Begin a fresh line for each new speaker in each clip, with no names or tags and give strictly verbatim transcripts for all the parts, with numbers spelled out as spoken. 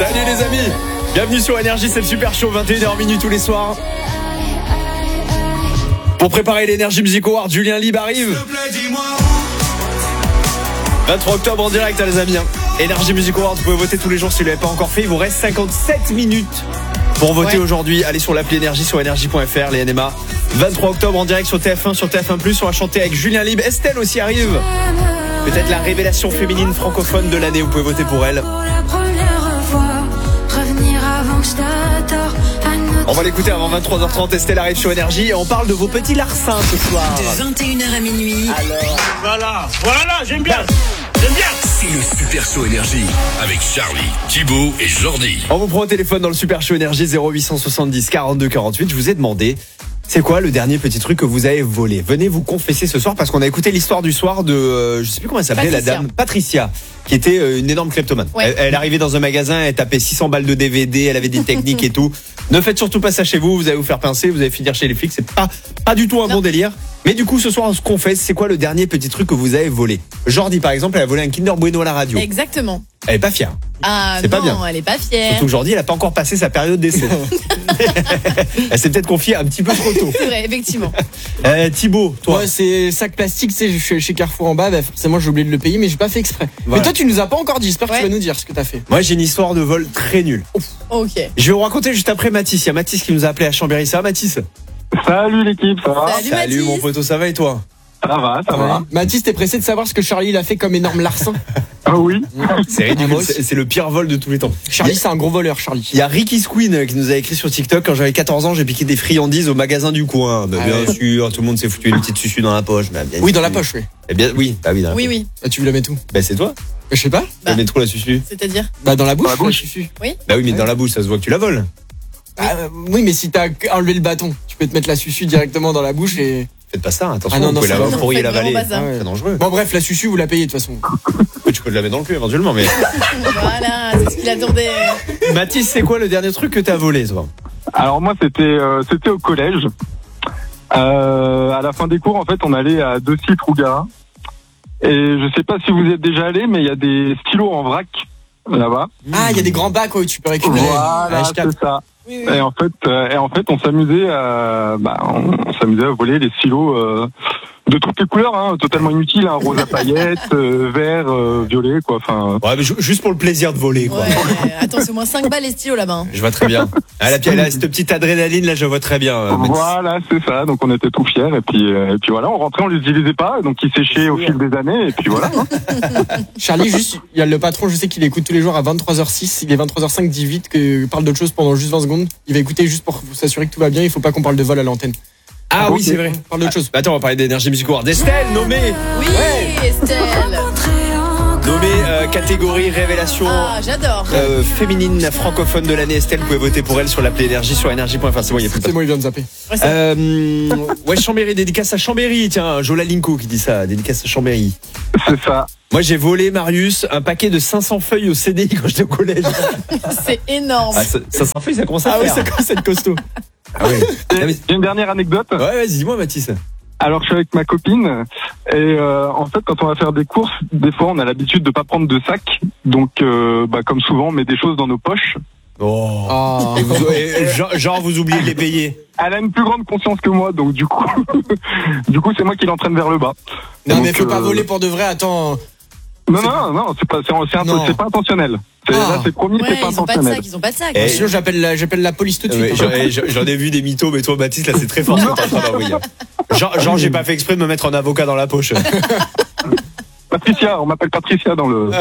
Salut les amis, bienvenue sur Énergie, c'est le Super Show, vingt et une heures minuit tous les soirs. Pour préparer l'Energy Music Award, Julien Libre arrive. vingt-trois octobre en direct, hein, les amis. Énergie Music Award, vous pouvez voter tous les jours si vous ne l'avez pas encore fait. Il vous reste cinquante-sept minutes pour voter ouais. aujourd'hui. Allez sur l'appli Énergie sur énergie point f r, les N M A. vingt-trois octobre en direct sur T F un, sur T F un plus. On va chanter avec Julien Libre. Estelle aussi arrive. Peut-être la révélation féminine francophone de l'année. Vous pouvez voter pour elle. On va l'écouter avant vingt-trois heures trente. Estelle arrive sur Énergie et on parle de vos petits larcins ce soir.
De vingt et une heures à minuit.
Alors, voilà, voilà, j'aime bien. J'aime bien.
C'est le Super Show Énergie avec Charlie, Thibaut et Jordi.
On vous prend au téléphone dans le Super Show Énergie zéro huit cent soixante-dix quarante-deux quarante-huit. Je vous ai demandé, c'est quoi le dernier petit truc que vous avez volé? Venez vous confesser ce soir parce qu'on a écouté l'histoire du soir de, euh, je sais plus comment elle s'appelait, Patricia. La dame Patricia, qui était euh, une énorme kleptomane. Ouais. Elle, elle arrivait dans un magasin, elle tapait six cents balles de D V D, elle avait des techniques et tout. Ne faites surtout pas ça chez vous, vous allez vous faire pincer, vous allez finir chez les flics, c'est pas, pas du tout un non. bon délire. Mais du coup, ce soir, on se confesse, c'est quoi le dernier petit truc que vous avez volé? Jordi, par exemple, elle a volé un Kinder Bueno à la radio.
Exactement.
Elle est pas fière.
Ah
c'est
non,
pas bien.
Elle est pas fière.
Surtout que Jordi, elle a pas encore passé sa période d'essai. Elle s'est peut-être confiée un petit peu trop tôt.
C'est vrai, effectivement.
Euh, Thibaut, toi.
Moi, c'est sac plastique, tu sais, je suis chez Carrefour en bas, bah forcément j'ai oublié de le payer, mais j'ai pas fait exprès. Voilà. Mais toi, tu nous as pas encore dit, j'espère ouais. que tu vas nous dire ce que t'as fait.
Moi, j'ai une histoire de vol très nulle.
Ok.
Je vais vous raconter juste après Mathis. Il y a Mathis qui nous a appelé à Chambéry. Ça va, Mathis?
Salut l'équipe, ça va?
Salut,
Salut
Mathis.
mon poteau, ça va et toi?
Ça va, ça
ouais.
va.
Mathis, t'es pressé de savoir ce que Charlie il a fait comme énorme larcin?
Ah oui.
C'est ridicule, c'est, c'est le pire vol de tous les temps.
Charlie, c'est un gros voleur, Charlie.
Il y a Ricky Squeen qui nous a écrit sur TikTok. Quand j'avais quatorze ans, j'ai piqué des friandises au magasin du coin. Bah, ah bien ouais. sûr, tout le monde s'est foutu une petite susu dans la poche. Bah, bien
oui,
sûr.
dans la poche, oui.
Eh bien, oui, bah oui, dans la
oui,
poche.
oui.
Bah, tu me la mets où?
Bah, c'est toi.
Bah, je sais pas.
Bah,
tu mets trop la susu.
C'est-à-dire?
Bah, dans la bouche.
Dans la bouche.
La susu.
Oui.
Bah oui, mais
ouais.
dans la bouche, ça se voit que tu la voles.
Ah, euh, oui, mais si t'as enlevé le bâton, tu peux te mettre la susu directement dans la bouche et.
Faites pas ça, attention,
ah non,
vous
non,
pouvez la pourrir et l'avaler.
Ah
ouais. C'est dangereux.
Bon, bref, la susu, vous la payez de toute façon.
Tu peux te la mettre dans le cul éventuellement, mais.
Voilà, c'est ce qu'il attendait.
Mathis, c'est quoi le dernier truc que t'as volé, toi?
Alors moi, c'était euh, c'était au collège. Euh, à la fin des cours, en fait, on allait à deux sites Rougara. Et je sais pas si vous y êtes déjà allé, mais il y a des stylos en vrac là-bas.
Ah, il y a des grands bacs où tu peux récupérer.
Voilà, c'est ça.
Oui, oui.
Et en fait, euh, et en fait, on s'amusait à, bah, on, on s'amusait à voler les stylos euh, de toutes les couleurs, hein, totalement inutiles, hein, rose à paillettes, euh, vert, euh, violet, quoi. Enfin.
Ouais, mais juste pour le plaisir de voler, quoi.
Ouais, attends, c'est au moins cinq balles les stylos là-bas. Hein.
Je vois très bien. Ah, là, là, cette petite adrénaline, là, je vois très bien. Euh,
voilà, c'est ça. Donc, on était tout fiers. Et puis, euh, et puis voilà, on rentrait, on les utilisait pas. Donc, ils séchaient au fil des années. Et puis voilà. Hein.
Charlie, juste, il y a le patron, je sais qu'il écoute tous les jours à vingt-trois heures six. Il est vingt-trois heures cinq, dit vite que parle d'autre chose pendant juste vingt secondes. Il va écouter juste pour s'assurer que tout va bien. Il faut pas qu'on parle de vol à l'antenne.
Ah
okay.
oui, c'est vrai.
Parle d'autre chose.
Bah, attends, on va parler d'Énergie Music Award. Estelle, nommée.
Oui, ouais. Estelle.
Nommée euh, catégorie révélation.
Ah, j'adore.
Euh, féminine francophone de l'année. Estelle, vous pouvez voter pour elle sur l'appli Énergie sur énergie point f r. C'est bon, il y a plus de
C'est bon, il vient de zapper.
Ouais,
euh, ouais, Chambéry, dédicace à Chambéry. Tiens, Jola Linko qui dit ça. Dédicace à Chambéry.
C'est ça.
Moi, j'ai volé, Marius, un paquet de cinq cents feuilles au C D I quand j'étais au collège.
C'est énorme.
Ah, cinq cents feuilles, ça commence à
ah
faire.
Ah oui, ça commence à être costaud.
Ah ouais.
J'ai une dernière anecdote.
Ouais, vas-y, dis-moi, Mathis.
Alors, je suis avec ma copine et euh, en fait, quand on va faire des courses, des fois, on a l'habitude de pas prendre de sac. Donc, euh, bah, comme souvent, on met des choses dans nos poches.
Oh.
Oh.
Et vous, et, genre, genre, vous oubliez de les payer.
Elle a une plus grande conscience que moi, donc du coup, du coup, c'est moi qui l'entraîne vers le bas.
Non,
donc,
mais faut
euh...
pas voler pour de vrai. Attends.
Non, non, non, c'est pas, c'est, c'est, un, c'est pas intentionnel. C'est,
ah.
Là, c'est promis,
ouais,
c'est pas
ils ont
intentionnel.
Pas de sac, ils ont pas de sac.
Et
sinon, j'appelle la, j'appelle la police tout de suite.
Ouais, j'en, j'en ai vu des mythos, mais toi, Baptiste, là, c'est très fort ce que t'es en train d'envoyer. Genre, genre, j'ai pas fait exprès de me mettre en avocat dans la poche.
Patricia, on m'appelle Patricia dans le.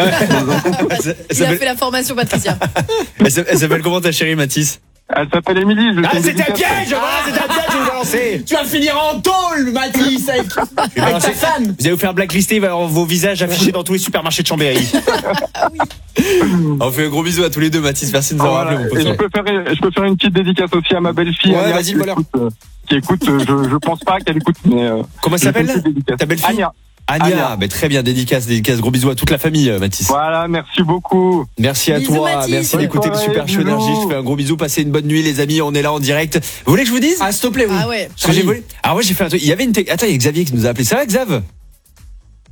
Il a fait la formation, Patricia.
Elle s'appelle comment ta chérie, Mathis?
Elle s'appelle Émilie.
Ah, c'était un piège! Voilà, c'était un piège, je vais vous balancer!
Tu vas finir en tôle, Mathis, avec, avec ta femme!
Vous allez vous faire blacklister, il va y avoir vos visages affichés dans tous les supermarchés de Chambéry.
Ah oui.
On fait un gros bisou à tous les deux, Mathis. Merci de nous avoir
voilà.
appelé, mon pote.
Et je peux faire, je peux faire une petite dédicace aussi à ma belle-fille.
Ouais,
Ania,
vas-y, le voleur.
Qui écoute, euh, je, je pense pas qu'elle écoute, mais. Euh,
Comment elle s'appelle, ta belle-fille?
Ania.
Ania, Ania. Bah, très bien, dédicace, dédicace, gros bisous à toute la famille, Mathis.
Voilà, merci beaucoup.
Merci à
bisous,
toi,
Mathis.
merci d'écouter le Super Show Énergie. Je fais un gros bisou, passez une bonne nuit, les amis. On est là en direct. Vous voulez que je vous dise?
Ah, s'il te plaît, oui.
Ah ouais.
Ce que j'ai volé. Alors, ouais, j'ai fait un truc. Il y avait une. T... Attends, il y a Xavier qui nous a appelé. Ça va, Xav?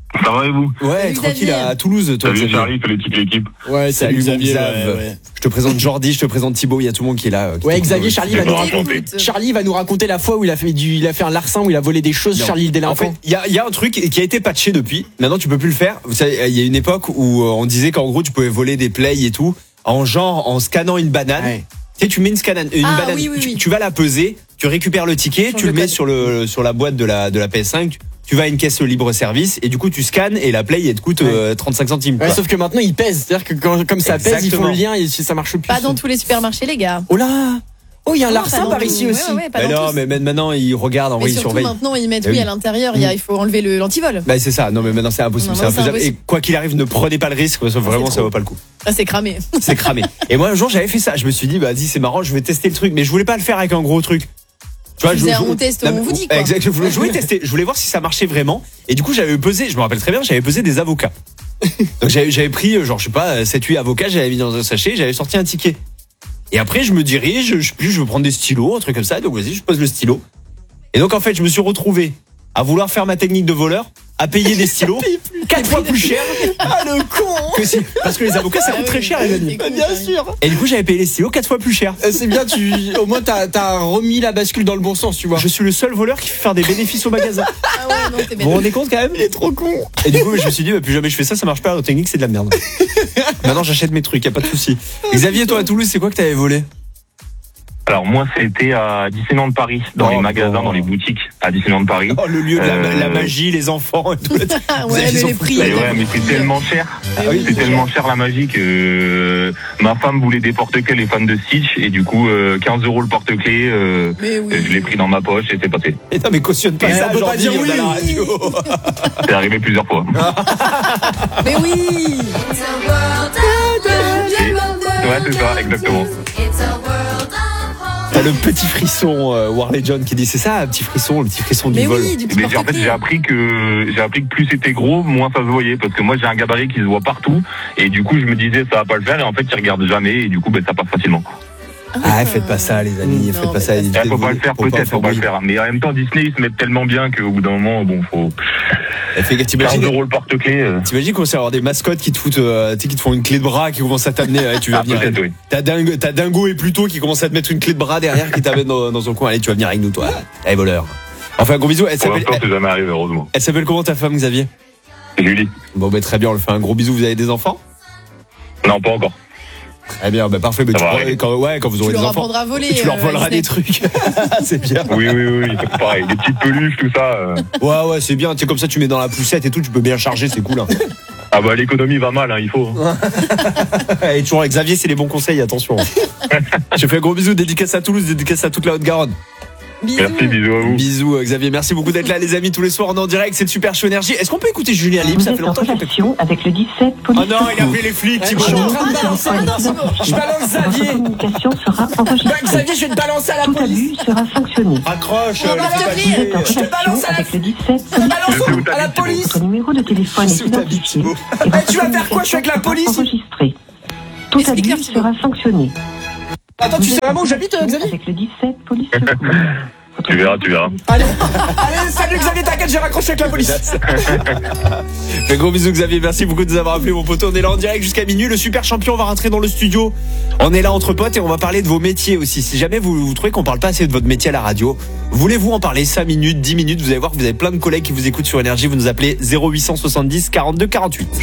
Ça va et vous?
Ouais,
Salut,
tranquille
Xavier.
à Toulouse, toi.
Salut
Xavier.
Charlie, salut toute l'équipe.
Ouais,
Salut,
salut Xavier.
Xav.
ouais, ouais.
Je te présente Jordi, je te présente Thibaut, il y a tout le monde qui est là. qui
Ouais,
t'écoute.
Xavier, Charlie va nous
Écoute.
raconter. Charlie va nous raconter la fois où il a fait du, il a fait un larcin où il a volé des choses.
Non.
Charlie le
En fait,
délinquant.
il y a, il y a un truc qui a été patché depuis. Maintenant, tu peux plus le faire. Vous savez, il y a une époque où euh, on disait qu'en gros, tu pouvais voler des plays et tout, en genre, en scannant une banane.
Ouais.
Tu sais, tu mets une, scanane, une
Ah,
banane,
oui, oui,
tu,
oui.
tu vas la peser, tu récupères le ticket,
Change
tu le
le
mets
code.
sur le sur la boîte de la de la P S cinq. Tu, tu vas à une caisse libre service et du coup, tu scannes et la play, elle te coûte euh, trente-cinq centimes.
Ouais,
quoi.
sauf que maintenant il pèse, c'est-à-dire que quand, comme ça pèse, ils font le
Exactement.
lien et ça marche plus.
Pas dans tous les supermarchés, les gars.
Oh là, oh il y a un
Non,
larcin
pas dans
par
tous.
ici
Ouais,
aussi.
ouais, ouais, pas
Mais
dans
non,
tous.
mais même maintenant, ils regardent, en
Mais
vrai, ils
surtout
surveillent.
maintenant, ils mettent
Eh
oui
oui.
à l'intérieur. Il y a- il faut enlever le l'antivol.
Bah c'est ça, non mais maintenant c'est impossible,
Non,
c'est
non, c'est
infaisable. Et
impossible.
quoi qu'il arrive, ne prenez pas le risque, parce que vraiment
c'est
ça
trop.
vaut pas le coup.
Ça c'est cramé.
C'est cramé. Et moi un jour j'avais fait ça, je me suis dit bah dis c'est marrant, je vais tester le truc, mais je voulais pas le faire avec un gros truc. Tu vois,
Tu
je,
faisais
je-
un on teste,
non,
on
mais-
vous dit, quoi.
Exact, je voulais, je voulais tester, je voulais voir si ça marchait vraiment. Et du coup j'avais pesé, je me rappelle très bien, j'avais pesé des avocats. Donc j'avais j'avais pris genre je sais pas sept huit avocats, j'avais mis dans un sachet, j'avais sorti un ticket. Et après je me dirige, je sais plus, je veux prendre des stylos, un truc comme ça, donc vas-y je pose le stylo. Et donc en fait je me suis retrouvé à vouloir faire ma technique de voleur, à payer des stylos quatre fois plus cher
Ah le con.
que si, parce que les avocats ça
Ah
coûte
oui,
très cher
oui,
les amis.
c'est con,
Bien
ça.
sûr.
Et du coup j'avais payé les stylos quatre fois plus cher.
Euh, C'est bien, tu au moins t'as as remis la bascule dans le bon sens, tu vois.
Je suis le seul voleur qui fait faire des bénéfices au magasin.
Ah ouais, non, c'est
Vous vous
bête.
rendez compte quand même?
Il est trop con.
Et du coup je me suis dit bah, plus jamais je fais ça, ça marche pas, la technique c'est de la merde. Maintenant j'achète mes trucs, y a pas de souci. Xavier, toi à Toulouse c'est quoi que t'avais volé?
Alors moi c'était à Disneyland Paris, dans
Oh,
les magasins,
bon.
dans les boutiques à Disneyland Paris.
Oh le lieu de la,
Euh,
la magie, les enfants et tout.
Ah
Vous
ouais,
avez-
mais
ils ont
les
foutu
prix.
la
Et
gueule.
ouais, mais c'est tellement cher.
Ah oui,
C'est tellement cher la magie que euh, ma femme voulait des porte-clés, les fans de Stitch, et du coup euh, quinze euros le porte-clés. Euh,
Mais oui.
je l'ai pris dans ma poche et c'est passé.
Et non mais cautionne pas
Mais
ça,
on peut pas
Jordi,
dire
on est à la
oui.
radio.
C'est arrivé plusieurs fois.
Mais oui.
Ouais, c'est ça, exactement.
T'as le petit frisson euh, Warley John qui dit c'est ça, un petit frisson, le petit frisson du
Mais
vol.
oui, du petit
Mais j'ai- en fait,
porte-clés.
j'ai appris que j'ai appris que plus c'était gros, moins ça se voyait, parce que moi j'ai un gabarit qui se voit partout, et du coup je me disais ça va pas le faire, et en fait il regarde jamais, et du coup ben ça passe facilement.
Ah faites pas ça les amis,
Non,
faites pas
mais
ça.
pas
évitez
Eh,
de
faut pas
voler,
le faire, peut-être, faut pas le
oui.
faire. Mais en même temps, Disney ils se mettent tellement bien qu'au bout d'un moment, bon, faut
Et fait que
quinze
T'imagines
euros le porte-clés. euh,
t'imagines qu'on sait avoir des mascottes qui te foutent, euh, tu sais, qui te font une clé de bras, qui commencent à t'amener, ouais, tu vas
Ah,
venir.
peut-être, oui.
T'as Dingo, t'as Dingo et Pluto qui commencent à te mettre une clé de bras derrière qui t'amène dans, dans son coin. Allez, tu vas venir avec nous, toi. Allez, voleur. Enfin, gros bisou. Elle
Pour
s'appelle,
l'instant,
elle,
c'est jamais arrivé, heureusement.
elle s'appelle comment ta femme, Xavier?
Julie.
Bon, ben très bien, on le fait un gros bisou. Vous avez des enfants?
Non, pas encore.
Très bien, ben parfait. Mais
Ça
tu
va
pourras-
arriver.
quand, ouais, quand vous aurez
Tu
des
leur
enfants.
apprendras à voler,
Tu leur
euh,
voleras des
Disney.
trucs. C'est bien.
Oui, oui, oui, oui, c'est pareil. Des petites peluches, tout ça. euh.
Ouais, ouais, c'est bien. Tu sais, comme ça, tu mets dans la poussette et tout, tu peux bien charger, c'est cool. Hein.
Ah bah l'économie va mal, hein, il faut.
Et toujours avec Xavier, c'est les bons conseils, attention. Je fais un gros bisou, dédicace à Toulouse, dédicace à toute la Haute-Garonne.
Bisous.
Merci, bisous à vous.
Bisous euh, Xavier, merci beaucoup d'être là les amis tous les soirs, on est en direct, c'est le Super Show Énergie. Est-ce qu'on peut écouter Julien Libre?
Vous
Ça fait
êtes en
longtemps qu'il peut...
relation avec le dix-sept police.
Oh non, il a appelé les flics,
Je
Thibaut.
suis en train de balancer. Je balance
Votre
Xavier.
communication sera
Bah,
enregistrée.
Xavier, je vais te balancer à la
Tout
police.
abus sera sanctionné.
Accroche,
On
euh,
va
les
te
papiers.
dire.
Vous êtes en
Je te balance
relation
à la-
avec le dix-sept
Je te
police.
balance
Je sais où t'habites,
à la
Thibaut.
police.
Votre numéro de téléphone
Je
est
sais où t'habites,
identifié.
Thibaut.
et
Eh,
votre
tu vas faire quoi? Je suis avec la
communication
police.
sera enregistrée. Tout
Explique-leur,
abus
Thibaut.
sera sanctionné.
Attends, tu
Vous
sais
êtes
vraiment
en
où j'habite,
relation
Xavier?
Avec le dix-sept police secours. Votre
Tu verras,
numéro
tu verras.
de
Allez, allez, salut Xavier, t'inquiète, j'ai raccroché avec la police.
Un gros bisou Xavier, merci beaucoup de nous avoir appelé mon poteau. On est là en direct jusqu'à minuit, le super champion va rentrer dans le studio. On est là entre potes et on va parler de vos métiers aussi. Si jamais vous, vous trouvez qu'on parle pas assez de votre métier à la radio, voulez-vous en parler cinq minutes, dix minutes? Vous allez voir que vous avez plein de collègues qui vous écoutent sur Énergie, vous nous appelez zéro huit cent soixante-dix quarante-deux quarante-huit.